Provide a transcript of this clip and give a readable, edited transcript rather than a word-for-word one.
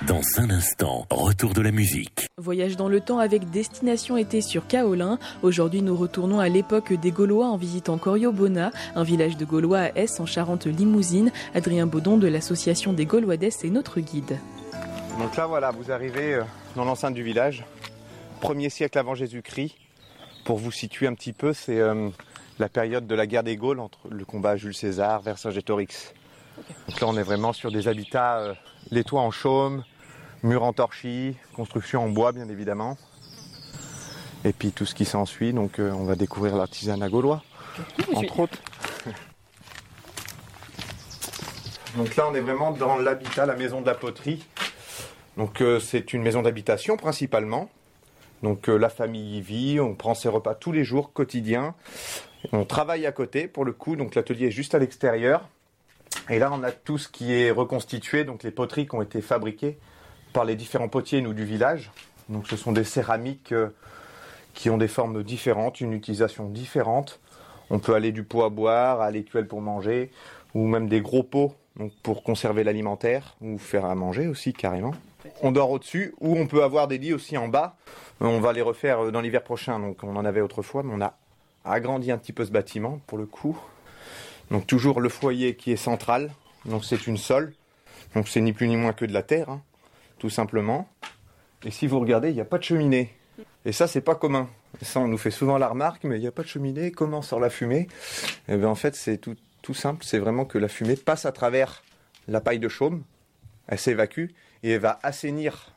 Dans un instant, retour de la musique. Voyage dans le temps avec destination été sur Kaolin. Aujourd'hui, nous retournons à l'époque des Gaulois en visitant Corio-Bona, un village de Gaulois à Ess en Charente-Limousine. Adrien Baudon de l'association des Gaulois d'Ess est notre guide. Donc là, voilà, vous arrivez dans l'enceinte du village. 1er siècle avant Jésus-Christ. Pour vous situer un petit peu, c'est la période de la guerre des Gaules entre le combat Jules César, Vercingétorix. Donc là, on est vraiment sur des habitats, les toits en chaume, murs en torchis, construction en bois, bien évidemment. Et puis tout ce qui s'ensuit, donc on va découvrir l'artisanat gaulois, entre autres. Donc là, on est vraiment dans l'habitat, la maison de la poterie. Donc c'est une maison d'habitation principalement. Donc la famille y vit, on prend ses repas tous les jours, quotidiens. On travaille à côté pour le coup, donc l'atelier est juste à l'extérieur. Et là on a tout ce qui est reconstitué, donc les poteries qui ont été fabriquées par les différents potiers nous du village. Donc ce sont des céramiques qui ont des formes différentes, une utilisation différente. On peut aller du pot à boire à l'écuelle pour manger, ou même des gros pots donc pour conserver l'alimentaire, ou faire à manger aussi carrément. On dort au-dessus, ou on peut avoir des lits aussi en bas. On va les refaire dans l'hiver prochain, donc on en avait autrefois, mais on a agrandi un petit peu ce bâtiment pour le coup. Donc toujours le foyer qui est central, donc c'est une sole, donc c'est ni plus ni moins que de la terre, hein, tout simplement. Et si vous regardez, il n'y a pas de cheminée. Et ça, c'est pas commun. Et ça, on nous fait souvent la remarque, mais il n'y a pas de cheminée, comment sort la fumée ? Et bien en fait, c'est tout simple, c'est vraiment que la fumée passe à travers la paille de chaume, elle s'évacue, et elle va assainir